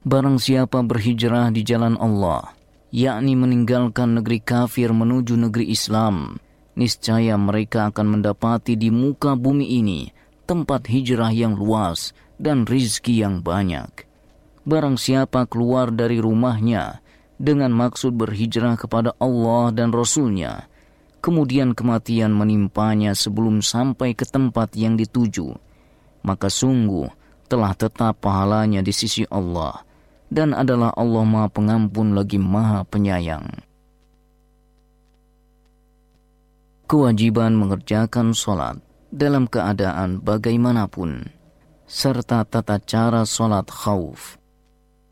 Barang siapa berhijrah di jalan Allah, yakni meninggalkan negeri kafir menuju negeri Islam, niscaya mereka akan mendapati di muka bumi ini tempat hijrah yang luas dan rizki yang banyak. Barang siapa keluar dari rumahnya dengan maksud berhijrah kepada Allah dan Rasul-Nya, kemudian kematian menimpanya sebelum sampai ke tempat yang dituju, maka sungguh telah tetap pahalanya di sisi Allah, dan adalah Allah Maha Pengampun lagi Maha Penyayang. Kewajiban mengerjakan sholat dalam keadaan bagaimanapun, serta tata cara sholat khauf.